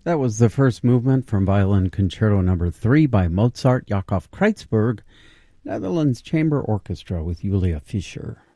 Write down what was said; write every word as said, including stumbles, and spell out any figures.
That was the first movement from Violin Concerto Number Three by Mozart Jakob Kreitzberg, Netherlands Chamber Orchestra with Julia Fischer.